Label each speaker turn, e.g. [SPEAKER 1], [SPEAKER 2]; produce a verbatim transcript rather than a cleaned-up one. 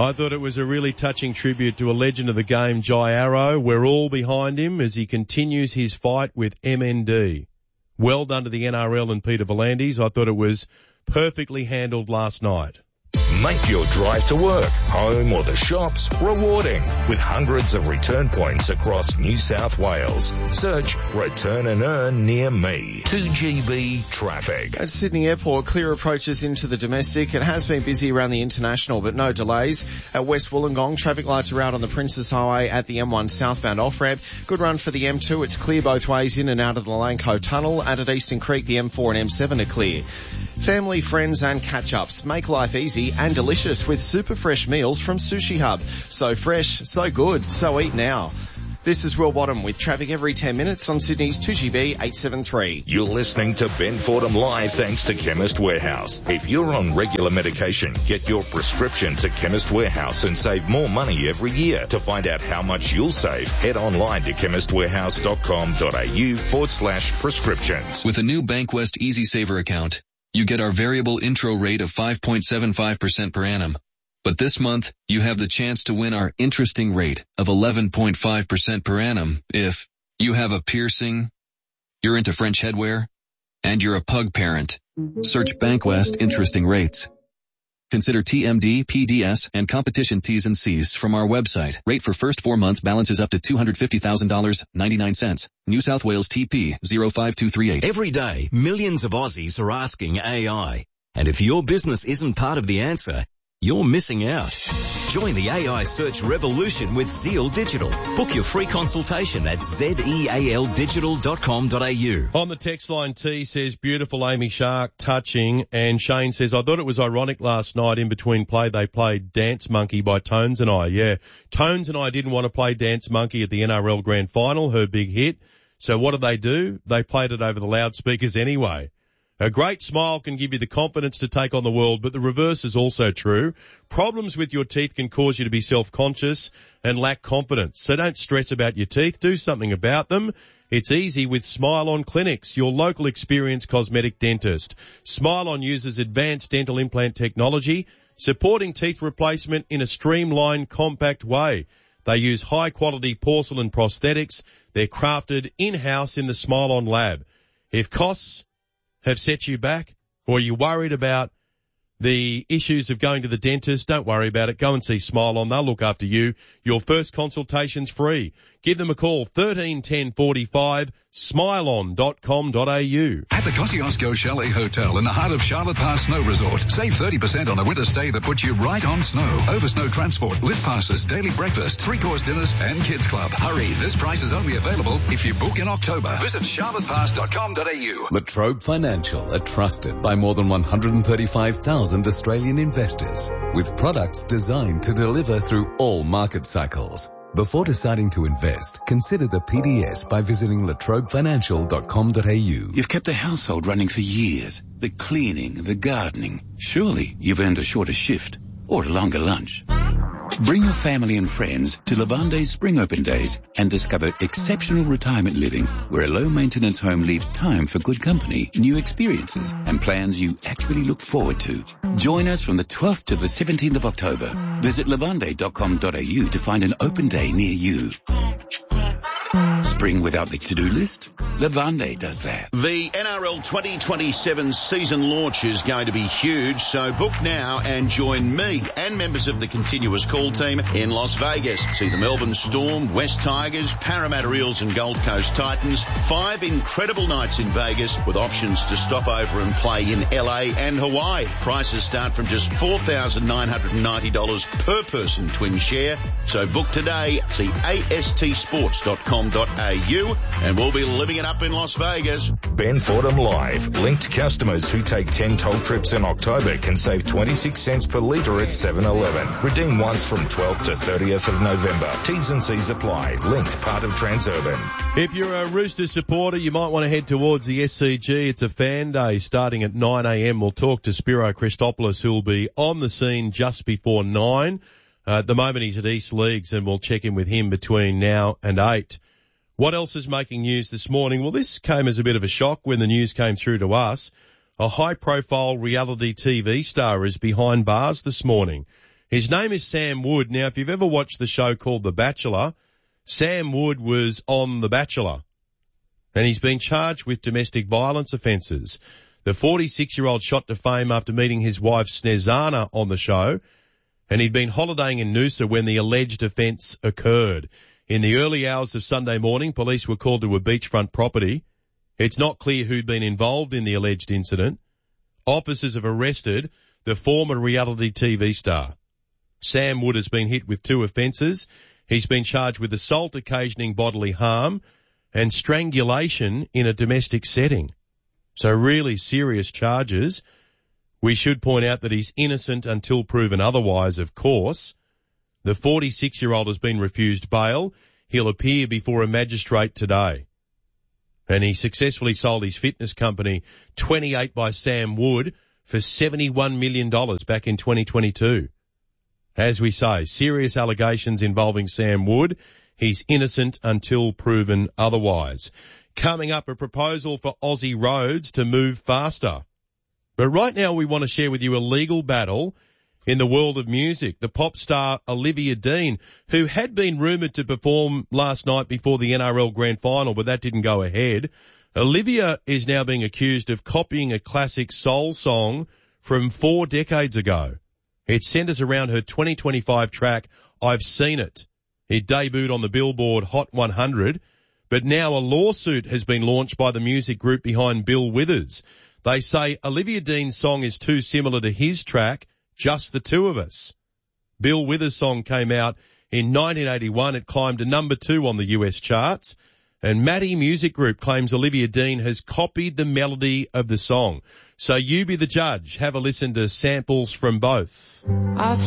[SPEAKER 1] I thought it was a really touching tribute to a legend of the game, Jai Arrow. We're all behind him as he continues his fight with M N D. Well done to the N R L and Peter V'landys. I thought it was perfectly handled last night.
[SPEAKER 2] Make your drive to work, home or the shops rewarding with hundreds of return points across New South Wales. Search Return and Earn near me. two G B traffic.
[SPEAKER 3] At Sydney Airport, clear approaches into the domestic. It has been busy around the international, but no delays. At West Wollongong, traffic lights are out on the Princess Highway at the M one southbound off-ramp. Good run for the M two. It's clear both ways in and out of the Lanco Tunnel. And at Eastern Creek, the M four and M seven are clear. Family, friends and catch-ups. Make life easy and delicious with super fresh meals from Sushi Hub. So fresh, so good, so eat now. This is Will Bottom with traffic every ten minutes on Sydney's two G B eight seven three.
[SPEAKER 2] You're listening to Ben Fordham Live thanks to Chemist Warehouse. If you're on regular medication, get your prescriptions at Chemist Warehouse and save more money every year. To find out how much you'll save, head online to chemistwarehouse.com.au forward slash prescriptions.
[SPEAKER 4] With a new Bankwest Easy Saver account, you get our variable intro rate of five point seven five percent per annum. But this month, you have the chance to win our interesting rate of eleven point five percent per annum if you have a piercing, you're into French headwear, and you're a pug parent. Search Bankwest Interesting Rates. Consider T M D, P D S, and competition T's and C's from our website. Rate for first four months balances up to two hundred fifty thousand dollars and ninety-nine cents. New South Wales T P zero five two three eight.
[SPEAKER 5] Every day, millions of Aussies are asking A I. And if your business isn't part of the answer, you're missing out. Join the A I search revolution with Zeal Digital. Book your free consultation at zeal digital dot com dot a u.
[SPEAKER 1] On the text line, T says, beautiful Amy Shark, touching. And Shane says, I thought it was ironic last night in between play they played Dance Monkey by Tones and I. Yeah, Tones and I didn't want to play Dance Monkey at the N R L Grand Final, her big hit. So what did they do? They played it over the loudspeakers anyway. A great smile can give you the confidence to take on the world, but the reverse is also true. Problems with your teeth can cause you to be self-conscious and lack confidence. So don't stress about your teeth. Do something about them. It's easy with Smile On Clinics, your local experienced cosmetic dentist. Smile On uses advanced dental implant technology, supporting teeth replacement in a streamlined, compact way. They use high-quality porcelain prosthetics. They're crafted in-house in the Smile On lab. If costs have set you back, or you're worried about the issues of going to the dentist, don't worry about it. Go and see Smile On. They'll look after you. Your first consultation's free. Give them a call, thirteen ten forty-five, smile on dot com dot a u.
[SPEAKER 6] At the Kosciuszko Chalet Hotel in the heart of Charlotte Pass Snow Resort, save thirty percent on a winter stay that puts you right on snow. Over snow transport, lift passes, daily breakfast, three-course dinners, and kids club. Hurry, this price is only available if you book in October. Visit charlotte pass dot com dot a u.
[SPEAKER 7] Latrobe Financial are trusted by more than one hundred thirty-five thousand Australian investors, with products designed to deliver through all market cycles. Before deciding to invest, consider the P D S by visiting latrobe financial dot com dot a u.
[SPEAKER 8] You've kept the household running for years. The cleaning, the gardening. Surely you've earned a shorter shift or a longer lunch. Bring your family and friends to Levande's Spring Open Days and discover exceptional retirement living where a low-maintenance home leaves time for good company, new experiences, and plans you actually look forward to. Join us from the twelfth to the seventeenth of October. Visit levande dot com dot a u to find an open day near you. Spring without the to-do list? Levande does that.
[SPEAKER 9] The N R L twenty twenty-seven season launch is going to be huge, so book now and join me and members of the Continuous Call team in Las Vegas. See the Melbourne Storm, West Tigers, Parramatta Eels and Gold Coast Titans. Five incredible nights in Vegas with options to stop over and play in L A and Hawaii. Prices start from just four thousand nine hundred ninety dollars per person twin share. So book today. See A S T sports dot com dot a u and we'll be living it up in Las Vegas.
[SPEAKER 2] Ben Fordham Live. Linked customers who take ten toll trips in October can save twenty-six cents per litre at seven eleven. Redeem once from twelfth to thirtieth of November. T's and C's apply. Linked, part of Transurban.
[SPEAKER 1] If you're a Roosters supporter, you might want to head towards the S C G. It's a fan day starting at nine a.m. We'll talk to Spiro Christopoulos, who'll be on the scene just before nine. Uh, at the moment, he's at East Leagues, and we'll check in with him between now and eight. What else is making news this morning? Well, this came as a bit of a shock when the news came through to us. A high-profile reality T V star is behind bars this morning. His name is Sam Wood. Now, if you've ever watched the show called The Bachelor, Sam Wood was on The Bachelor, and he's been charged with domestic violence offences. The forty-six-year-old shot to fame after meeting his wife Snezana on the show, and he'd been holidaying in Noosa when the alleged offence occurred. In the early hours of Sunday morning, police were called to a beachfront property. It's not clear who'd been involved in the alleged incident. Officers have arrested the former reality T V star. Sam Wood has been hit with two offences. He's been charged with assault occasioning bodily harm and strangulation in a domestic setting. So really serious charges. We should point out that he's innocent until proven otherwise, of course. The forty-six-year-old has been refused bail. He'll appear before a magistrate today. And he successfully sold his fitness company, twenty-eight by Sam Wood, for seventy-one million dollars back in twenty twenty-two. As we say, serious allegations involving Sam Wood. He's innocent until proven otherwise. Coming up, a proposal for Aussie roads to move faster. But right now we want to share with you a legal battle in the world of music. The pop star Olivia Dean, who had been rumoured to perform last night before the N R L Grand Final, but that didn't go ahead. Olivia is now being accused of copying a classic soul song from four decades ago. It centres around her twenty twenty-five track, I've Seen It. It debuted on the Billboard Hot one hundred, but now a lawsuit has been launched by the music group behind Bill Withers. They say Olivia Dean's song is too similar to his track, Just the Two of Us. Bill Withers' song came out in nineteen eighty-one. It climbed to number two on the U S charts. And Maddie Music Group claims Olivia Dean has copied the melody of the song. So you be the judge. Have a listen to samples from both.
[SPEAKER 10] I've